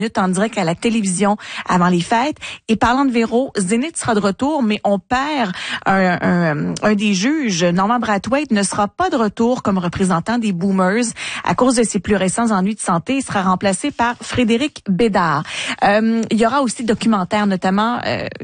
en direct à la télévision avant les fêtes. Et parlant de Véro, Zénith sera de retour, mais on perd un des juges. Norman Brathwaite ne sera pas de retour comme représentant des Boomers à cause de ses plus récents ennuis de santé. Il sera remplacé par Frédéric Bédard. Il y aura aussi documentaire, notamment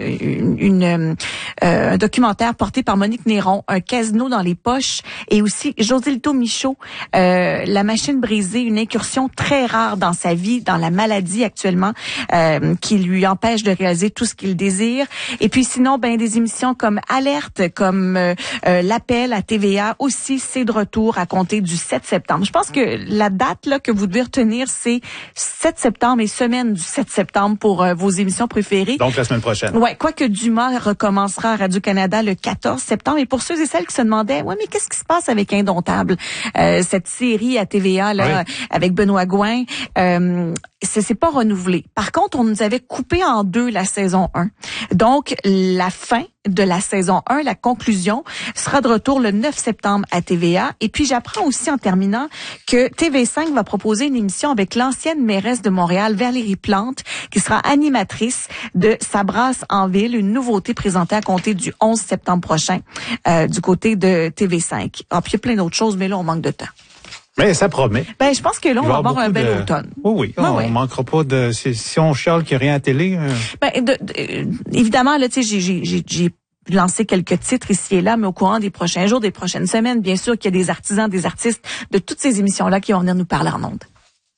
un documentaire porté par Monique Néron, Un casino dans les poches, et aussi Josilto Michaud, La machine brisée, une incursion très rare dans sa vie, dans la maladie actuellement, qui lui empêche de réaliser tout ce qu'il désire. Et puis sinon, des émissions comme Alerte, comme L'Appel à TVA aussi, c'est de retour à compter du 7 septembre. Je pense que la date là que vous devez retenir, c'est 7 septembre et semaine du 7 septembre pour vos émissions préférées. Donc la semaine prochaine. Ouais, quoique Dumas recommencera à Radio-Canada le 14 septembre. Et pour ceux et celles qui se demandaient, mais qu'est-ce qui se passe avec Indomptable? Cette série à TVA là, oui, avec Benoît Gouin, c'est pas renouvelé. Par contre, on nous avait coupé en deux la saison 1. Donc, la fin de la saison 1, la conclusion, sera de retour le 9 septembre à TVA. Et puis, j'apprends aussi en terminant que TV5 va proposer une émission avec l'ancienne mairesse de Montréal, Valérie Plante, qui sera animatrice de Ça brasse en ville, une nouveauté présentée à compter du 11 septembre prochain du côté de TV5. Ah, puis il y a plein d'autres choses, mais là, on manque de temps. Mais ça promet. Je pense que là, on va avoir un bel automne. Oui. On manquera pas de... Si on chiale qu'il n'y a rien à télé... Évidemment, là, tu sais, j'ai lancé quelques titres ici et là, mais au courant des prochains jours, des prochaines semaines, bien sûr qu'il y a des artisans, des artistes de toutes ces émissions-là qui vont venir nous parler en ondes.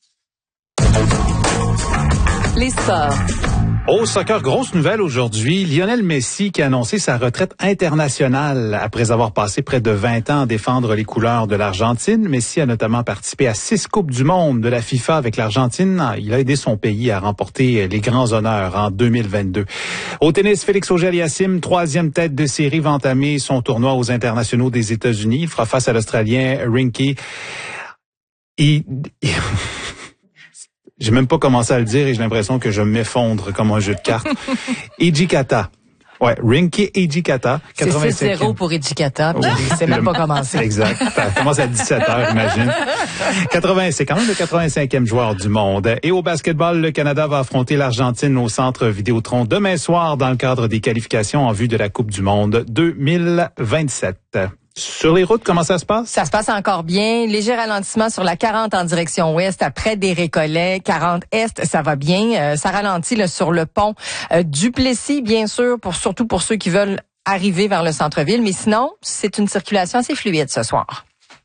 Les sports. Au soccer, grosse nouvelle aujourd'hui. Lionel Messi qui a annoncé sa retraite internationale après avoir passé près de 20 ans à défendre les couleurs de l'Argentine. Messi a notamment participé à 6 Coupes du monde de la FIFA avec l'Argentine. Il a aidé son pays à remporter les grands honneurs en 2022. Au tennis, Félix Auger-Aliassime, 3e tête de série, va entamer son tournoi aux internationaux des États-Unis. Il fera face à l'Australien Rinky. J'ai même pas commencé à le dire et j'ai l'impression que je m'effondre comme un jeu de cartes. Hijikata. Ouais, Rinky Hijikata. C'est 7-0 pour Hijikata. Oui, c'est même pas commencé. Exact. Ça commence à 17h, imagine. C'est quand même le 85e joueur du monde. Et au basketball, le Canada va affronter l'Argentine au centre Vidéotron demain soir dans le cadre des qualifications en vue de la Coupe du monde 2027. Sur les routes, comment ça se passe? Ça se passe encore bien. Léger ralentissement sur la 40 en direction ouest, après des Récollets. 40 est, ça va bien. Ça ralentit là, sur le pont du Plessis, bien sûr, surtout pour ceux qui veulent arriver vers le centre-ville. Mais sinon, c'est une circulation assez fluide ce soir.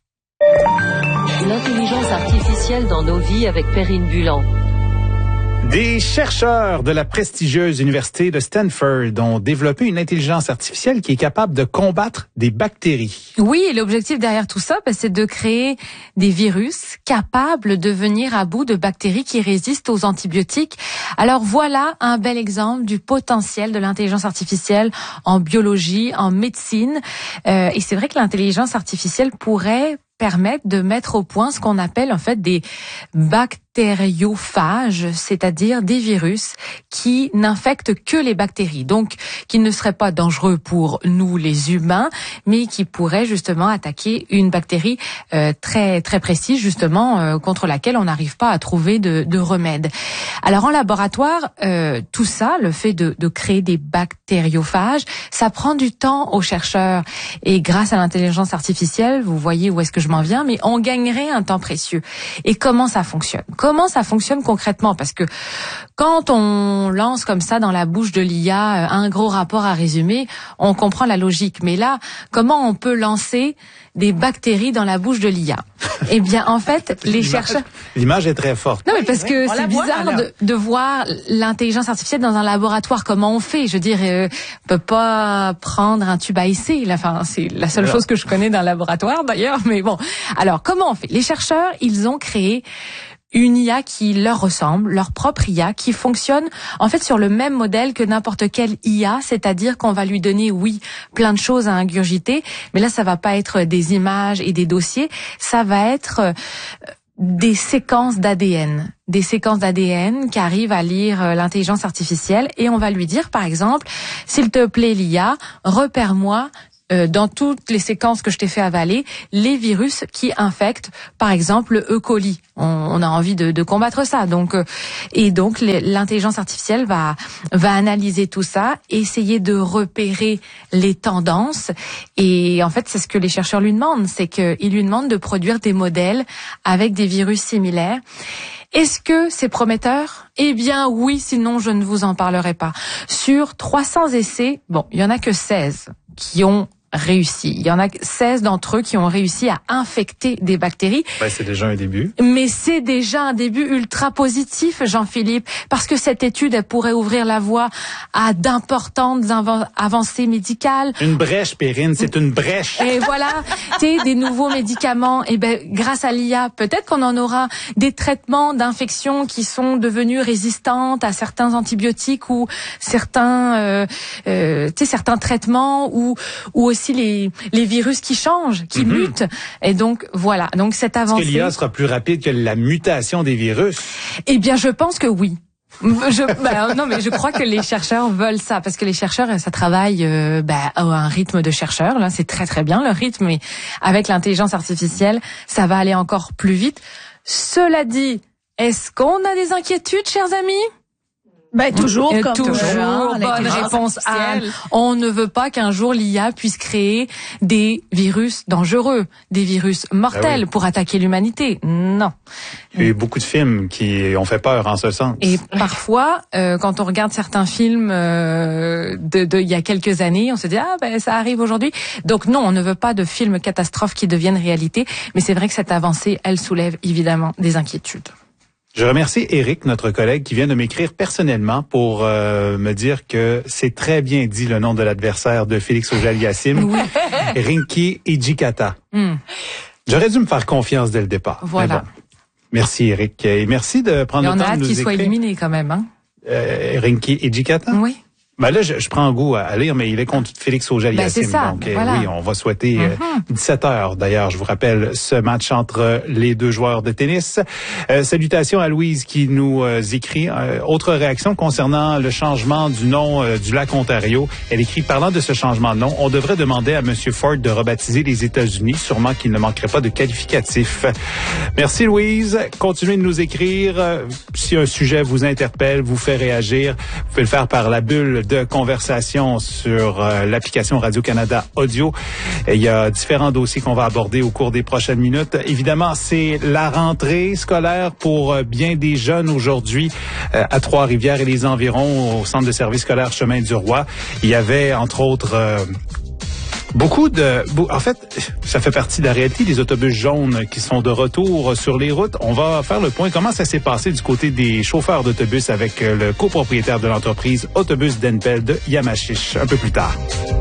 L'intelligence artificielle dans nos vies avec Perrine Bulan. Des chercheurs de la prestigieuse université de Stanford ont développé une intelligence artificielle qui est capable de combattre des bactéries. Oui, et l'objectif derrière tout ça, c'est de créer des virus capables de venir à bout de bactéries qui résistent aux antibiotiques. Alors voilà un bel exemple du potentiel de l'intelligence artificielle en biologie, en médecine. Et c'est vrai que l'intelligence artificielle pourrait permettre de mettre au point ce qu'on appelle en fait des bactériophages, c'est-à-dire des virus qui n'infectent que les bactéries, donc qui ne seraient pas dangereux pour nous les humains, mais qui pourraient justement attaquer une bactérie très très précise justement contre laquelle on n'arrive pas à trouver de remède. Alors en laboratoire, tout ça, le fait de créer des bactériophages, ça prend du temps aux chercheurs et grâce à l'intelligence artificielle, vous voyez où est-ce que je m'en viens, mais on gagnerait un temps précieux. Et comment ça fonctionne? Comment ça fonctionne concrètement? Parce que quand on lance comme ça dans la bouche de l'IA un gros rapport à résumer, on comprend la logique. Mais là, comment on peut lancer des bactéries dans la bouche de l'IA? Eh bien, en fait, les chercheurs... L'image est très forte. Non, mais parce que c'est bizarre de voir l'intelligence artificielle dans un laboratoire. Comment on fait? Je veux dire, on peut pas prendre un tube à essai. Enfin, c'est la seule chose que je connais d'un laboratoire, d'ailleurs. Mais bon. Alors, comment on fait? Les chercheurs, ils ont créé une IA qui leur ressemble, leur propre IA, qui fonctionne en fait sur le même modèle que n'importe quelle IA, c'est-à-dire qu'on va lui donner, oui, plein de choses à ingurgiter, mais là, ça va pas être des images et des dossiers, ça va être des séquences d'ADN qui arrivent à lire l'intelligence artificielle et on va lui dire, par exemple, s'il te plaît, l'IA, repère-moi dans toutes les séquences que je t'ai fait avaler, les virus qui infectent, par exemple, le E. coli. On a envie de combattre ça. Donc, l'intelligence artificielle va analyser tout ça, essayer de repérer les tendances. Et en fait, c'est ce que les chercheurs lui demandent, c'est qu'ils lui demandent de produire des modèles avec des virus similaires. Est-ce que c'est prometteur? Eh bien oui, sinon je ne vous en parlerai pas. Sur 300 essais, il y en a que 16 qui ont réussi. Il y en a 16 d'entre eux qui ont réussi à infecter des bactéries. C'est déjà un début. Mais c'est déjà un début ultra positif, Jean-Philippe, parce que cette étude, elle pourrait ouvrir la voie à d'importantes avancées médicales. Une brèche, Perrine, c'est une brèche. Et voilà, des nouveaux médicaments. Et grâce à l'IA, peut-être qu'on en aura des traitements d'infections qui sont devenus résistantes à certains antibiotiques ou certains traitements ou aussi les virus qui changent, qui mutent. Et donc, voilà. Donc, cette avancée. Est-ce que l'IA sera plus rapide que la mutation des virus? Eh bien, je pense que oui. Non, mais je crois que les chercheurs veulent ça, parce que les chercheurs, ça travaille à un rythme de chercheurs. Là, c'est très très bien le rythme, mais avec l'intelligence artificielle, ça va aller encore plus vite. Cela dit, est-ce qu'on a des inquiétudes, chers amis? Toujours, Bonne réponse, Anne. On ne veut pas qu'un jour l'IA puisse créer des virus dangereux, des virus mortels pour attaquer l'humanité. Non. Il y a eu beaucoup de films qui ont fait peur en ce sens. Et parfois, quand on regarde certains films il y a quelques années, on se dit ça arrive aujourd'hui. Donc non, on ne veut pas de films catastrophes qui deviennent réalité. Mais c'est vrai que cette avancée, elle soulève évidemment des inquiétudes. Je remercie Éric, notre collègue, qui vient de m'écrire personnellement pour me dire que c'est très bien dit le nom de l'adversaire de Félix Auger-Aliassime, Rinki Hijikata. J'aurais dû me faire confiance dès le départ. Voilà. Bon. Merci Éric. Et merci de prendre le temps de nous écrire. Il y en a hâte qu'il soit éliminé quand même. Rinki Hijikata? Oui. Là, je prends goût à lire, mais il est contre Félix Auger-Aliassime. C'est ça, donc, voilà. oui, on va souhaiter 17 heures. D'ailleurs, je vous rappelle ce match entre les deux joueurs de tennis. Salutations à Louise qui nous écrit. Autre réaction concernant le changement du nom du lac Ontario. Elle écrit, parlant de ce changement de nom, on devrait demander à M. Ford de rebaptiser les États-Unis. Sûrement qu'il ne manquerait pas de qualificatifs. Merci Louise. Continuez de nous écrire. Si un sujet vous interpelle, vous fait réagir, vous pouvez le faire par la bulle de conversation sur l'application Radio-Canada Audio. Et il y a différents dossiers qu'on va aborder au cours des prochaines minutes. Évidemment, c'est la rentrée scolaire pour bien des jeunes aujourd'hui à Trois-Rivières et les environs au centre de service scolaire Chemin du Roi. Il y avait, entre autres, en fait, ça fait partie de la réalité des autobus jaunes qui sont de retour sur les routes. On va faire le point. Comment ça s'est passé du côté des chauffeurs d'autobus avec le copropriétaire de l'entreprise Autobus Denpel de Yamachiche un peu plus tard.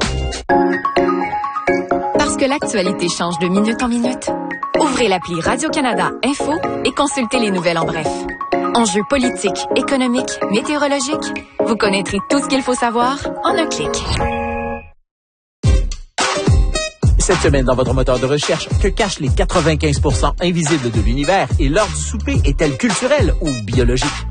Parce que l'actualité change de minute en minute, ouvrez l'appli Radio-Canada Info et consultez les nouvelles en bref. Enjeux politiques, économiques, météorologiques, vous connaîtrez tout ce qu'il faut savoir en un clic. Cette semaine, dans votre moteur de recherche, que cachent les 95% invisibles de l'univers et l'heure du souper est-elle culturelle ou biologique?